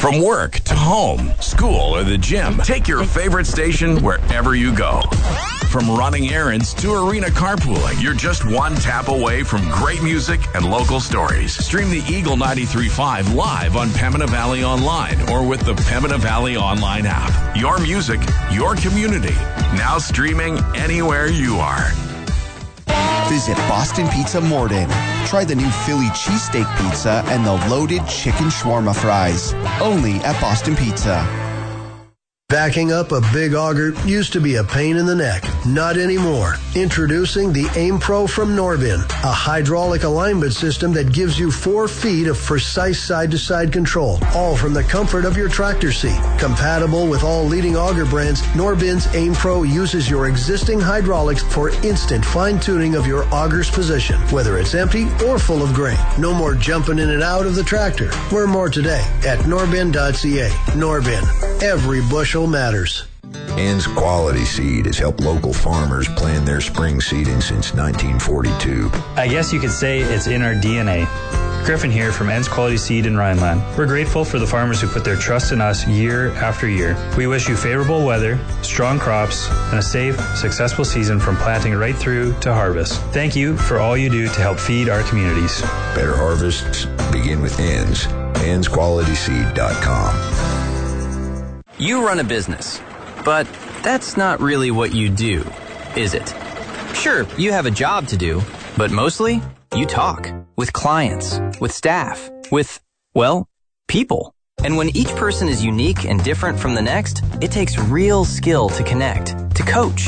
From work to home, school, or the gym, take your favorite station wherever you go. From running errands to arena carpooling, you're just one tap away from great music and local stories. Stream the Eagle 93.5 live on Pembina Valley Online or with the Pembina Valley Online app. Your music, your community. Now streaming anywhere you are. Visit Boston Pizza Morden. Try the new Philly cheesesteak pizza and the loaded chicken shawarma fries. Only at Boston Pizza. Backing up a big auger used to be a pain in the neck. Not anymore. Introducing the Aim Pro from Norbin, a hydraulic alignment system that gives you 4 feet of precise side-to-side control, all from the comfort of your tractor seat. Compatible with all leading auger brands, Norbin's Aim Pro uses your existing hydraulics for instant fine-tuning of your auger's position, whether it's empty or full of grain. No more jumping in and out of the tractor. Learn more today at norbin.ca. Norbin. Every bushel matters. Ann's Quality Seed has helped local farmers plan their spring seeding since 1942. I guess you could say it's in our DNA. Griffin here from Ann's Quality Seed in Rhineland. We're grateful for the farmers who put their trust in us year after year. We wish you favorable weather, strong crops, and a safe, successful season from planting right through to harvest. Thank you for all you do to help feed our communities. Better harvests begin with Ann's. Ann'sQualitySeed.com. You run a business, but that's not really what you do, is it? Sure, you have a job to do, but mostly you talk with clients, with staff, with, well, people. And when each person is unique and different from the next, it takes real skill to connect, to coach,